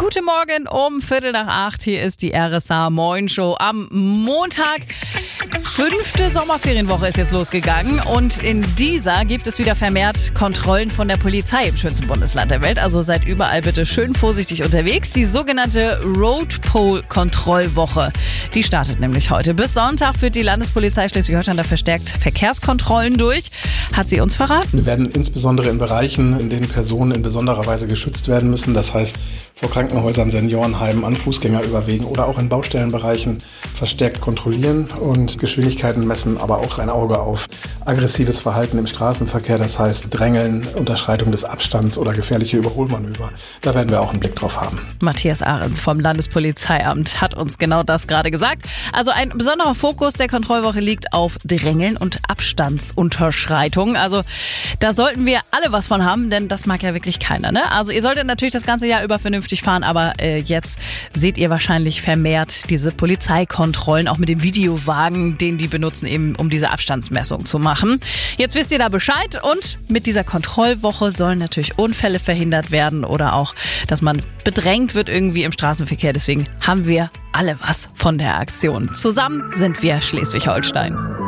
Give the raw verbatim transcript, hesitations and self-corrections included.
Guten Morgen um Viertel nach acht. Hier ist die R S A Moin Show am Montag. Fünfte Sommerferienwoche ist jetzt losgegangen und in dieser gibt es wieder vermehrt Kontrollen von der Polizei im schönsten Bundesland der Welt. Also seid überall bitte schön vorsichtig unterwegs. Die sogenannte Road-Pole-Kontrollwoche, die startet nämlich heute. Bis Sonntag führt die Landespolizei Schleswig-Holstein da verstärkt Verkehrskontrollen durch, hat sie uns verraten. Wir werden insbesondere in Bereichen, in denen Personen in besonderer Weise geschützt werden müssen, das heißt vor Krankenhäusern, Seniorenheimen, an Fußgängerüberwegen oder auch in Baustellenbereichen verstärkt kontrollieren und Geschwindigkeiten messen, aber auch ein Auge auf aggressives Verhalten im Straßenverkehr, das heißt Drängeln, Unterschreitung des Abstands oder gefährliche Überholmanöver. Da werden wir auch einen Blick drauf haben. Matthias Ahrens vom Landespolizeiamt hat uns genau das gerade gesagt. Also ein besonderer Fokus der Kontrollwoche liegt auf Drängeln und Abstandsunterschreitungen. Also da sollten wir alle was von haben, denn das mag ja wirklich keiner, ne? Also ihr solltet natürlich das ganze Jahr über vernünftig fahren, aber äh, jetzt seht ihr wahrscheinlich vermehrt diese Polizeikontrollen, auch mit dem Videowagen, den die benutzen, eben um diese Abstandsmessung zu machen. Jetzt wisst ihr da Bescheid und mit dieser Kontrollwoche sollen natürlich Unfälle verhindert werden oder auch, dass man bedrängt wird irgendwie im Straßenverkehr. Deswegen haben wir alle was von der Aktion. Zusammen sind wir Schleswig-Holstein.